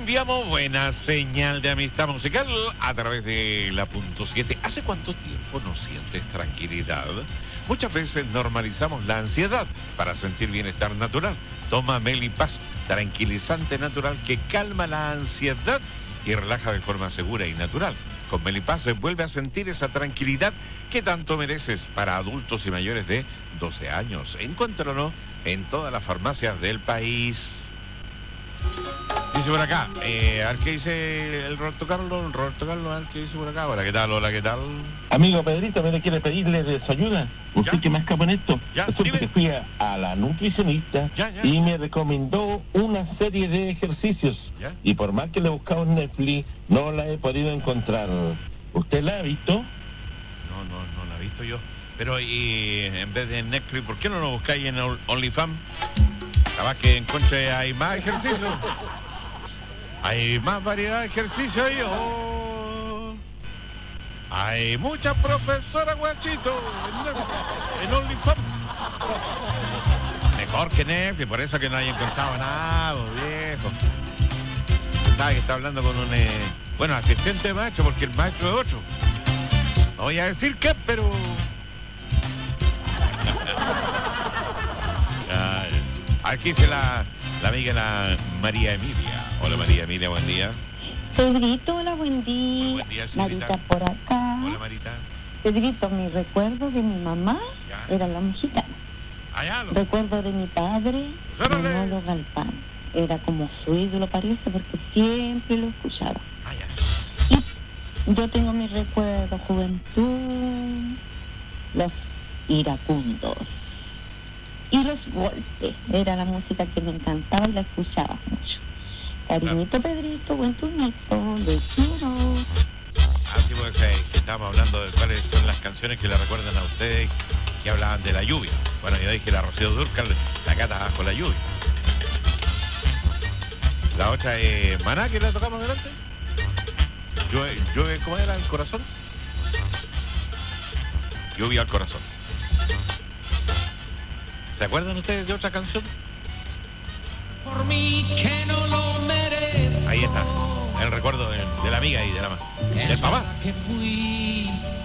Enviamos buena señal de amistad musical a través de la punto 7. ¿Hace cuánto tiempo no sientes tranquilidad? Muchas veces normalizamos la ansiedad para sentir bienestar natural. Toma Melipaz, tranquilizante natural que calma la ansiedad y relaja de forma segura y natural. Con Melipaz se vuelve a sentir esa tranquilidad que tanto mereces para adultos y mayores de 12 años. Encuéntralo en todas las farmacias del país. Dice por acá, a ver qué dice el Roberto Carlos, a ver qué dice por acá. Hola, ¿qué tal? Hola, ¿qué tal? Amigo Pedrito, ¿me quiere pedirle de su ayuda? Usted que me escapa en esto. Resulta que fui a la nutricionista y me recomendó una serie de ejercicios. Y por más que le he buscado en Netflix, no la he podido encontrar. ¿Usted la ha visto? No la he visto yo. Pero y en vez de Netflix, ¿por qué no lo buscáis en OnlyFans? Capaz que encuentre hay más ejercicios. Hay más variedad de ejercicios ahí. Oh. Hay muchas profesoras, guachito, en OnlyFans. Mejor que Netflix, por eso que no haya encontrado nada, viejo. Usted sabe que está hablando con un asistente macho, porque el macho es 8. No voy a decir qué, pero... Aquí dice la amiga la María Emilia. Hola María Emilia, buen día. Pedrito, hola, buen día. Buen día, señorita. Marita por acá. Hola Marita. Pedrito, mi recuerdo de mi mamá era la mexicana. Recuerdo de mi padre, Manolo Galván. Era como su ídolo, parece, porque siempre lo escuchaba. Y yo tengo mi recuerdo, juventud, los iracundos. Y los golpes, era la música que me encantaba y la escuchaba mucho. Cariñito Pedrito, buen turneto, le quiero. Así pues, que estamos hablando de cuáles son las canciones que le recuerdan a ustedes que hablaban de la lluvia. Bueno, yo dije la Rocío Dúrcal, la cata bajo la lluvia. La otra es Maná, que la tocamos delante. Llueve, ¿cómo era el corazón? Lluvia al corazón. ¿Se acuerdan ustedes de otra canción? Por mí que no lo merezco. Ahí está, el recuerdo de la amiga y de la del papá. Que fui